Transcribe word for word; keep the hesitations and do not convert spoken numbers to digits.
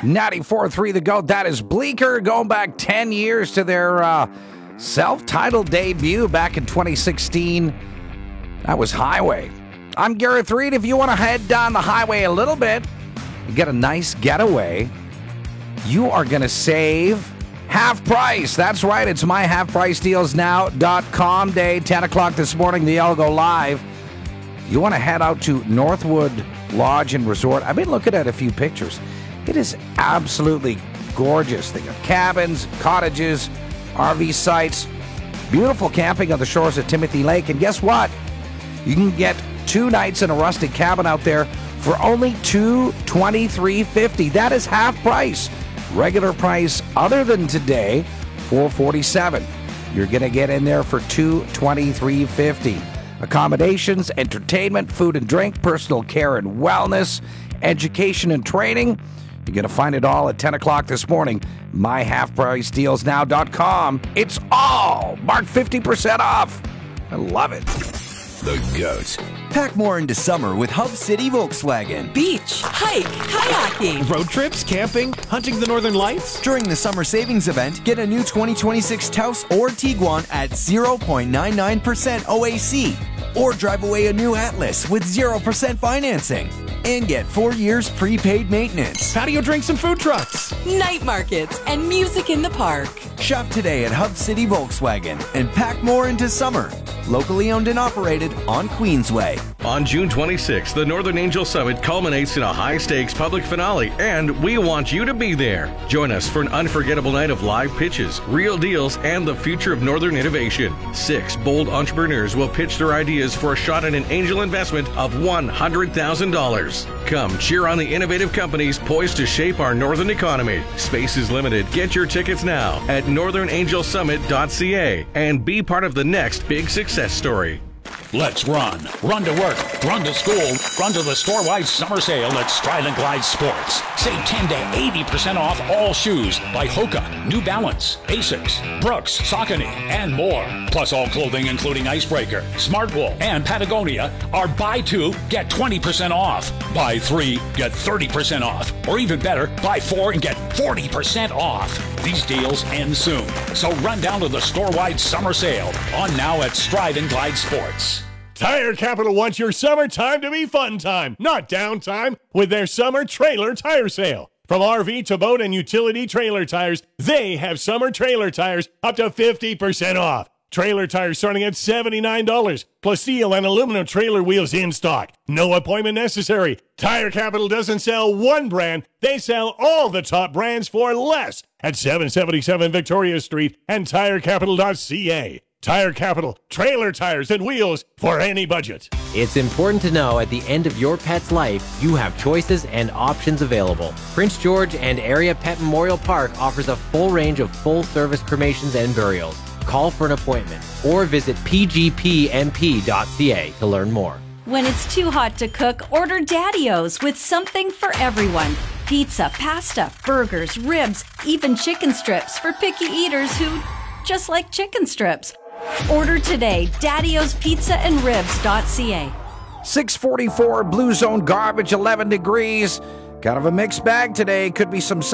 ninety-four point three The Goat. That is Bleecker, going back ten years to their uh, self-titled debut back in twenty sixteen. That was Highway. I'm Gareth Reed. If you want to head down the highway a little bit, you get a nice getaway, you are going to save half price. That's right. It's my half price deals now dot com day, ten o'clock this morning. They all go live. You want to head out to Northwood Lodge and Resort. I've been looking at a few pictures. It is absolutely gorgeous. They got cabins, cottages, R V sites, beautiful camping on the shores of Timothy Lake. And guess what? You can get two nights in a rustic cabin out there for only two hundred twenty-three dollars and fifty cents. That is half price. Regular price other than today, four hundred forty-seven dollars. You're going to get in there for two hundred twenty-three dollars and fifty cents. Accommodations, entertainment, food and drink, personal care and wellness, education and training. You're going to find it all at ten o'clock this morning. my half price deals now dot com. It's all marked fifty percent off. I love it. The Goat. Pack more into summer with Hub City Volkswagen. Beach, hike, kayaking. Road trips, camping, hunting the northern lights. During the summer savings event, get a new twenty twenty-six Taos or Tiguan at zero point nine nine percent O A C. Or drive away a new Atlas with zero percent financing. And get four years prepaid maintenance. Patio drinks and food trucks. Night markets and music in the park. Shop today at Hub City Volkswagen and pack more into summer. Locally owned and operated on Queensway. On June twenty-sixth, the Northern Angel Summit culminates in a high-stakes public finale, and we want you to be there. Join us for an unforgettable night of live pitches, real deals, and the future of Northern innovation. Six bold entrepreneurs will pitch their ideas for a shot at an angel investment of one hundred thousand dollars. Come cheer on the innovative companies poised to shape our Northern economy. Space is limited. Get your tickets now at northern angel summit dot c a and be part of the next big success story. Let's run. Run to work. Run to school. Run to the store-wide summer sale at Stride and Glide Sports. Save ten to eighty percent off all shoes by Hoka, New Balance, Asics, Brooks, Saucony, and more. Plus all clothing including Icebreaker, Smartwool, and Patagonia are buy two, get twenty percent off. Buy three, get thirty percent off. Or even better, buy four and get forty percent off. These deals end soon. So run down to the store-wide summer sale on now at Stride and Glide Sports. Tire Capital wants your summertime to be fun time, not downtime, with their summer trailer tire sale. From R V to boat and utility trailer tires, they have summer trailer tires up to fifty percent off. Trailer tires starting at seventy-nine dollars, plus steel and aluminum trailer wheels in stock. No appointment necessary. Tire Capital doesn't sell one brand, they sell all the top brands for less at seven seventy-seven Victoria Street and tire capital dot c a. Tire Capital, trailer tires and wheels for any budget. It's important to know at the end of your pet's life, you have choices and options available. Prince George and Area Pet Memorial Park offers a full range of full-service cremations and burials. Call for an appointment or visit p g p m p dot c a to learn more. When it's too hot to cook, order Daddy-O's with something for everyone. Pizza, pasta, burgers, ribs, even chicken strips for picky eaters who just like chicken strips. Order today, daddy o's pizza and ribs dot c a. six forty-four Blue Zone garbage, eleven degrees. Kind of a mixed bag today. Could be some